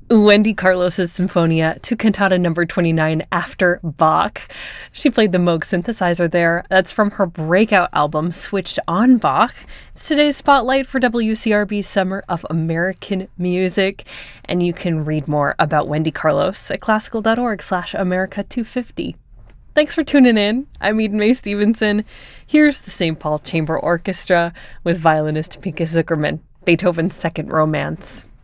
Wendy Carlos's Symphonia to Cantata number 29 after Bach. She played the Moog synthesizer there. That's from her breakout album, Switched on Bach. It's today's spotlight for WCRB's Summer of American Music. And you can read more about Wendy Carlos at classical.org/America250. Thanks for tuning in. I'm Eden Mae Stevenson. Here's the St. Paul Chamber Orchestra with violinist Pinka Zuckerman, Beethoven's Second Romance.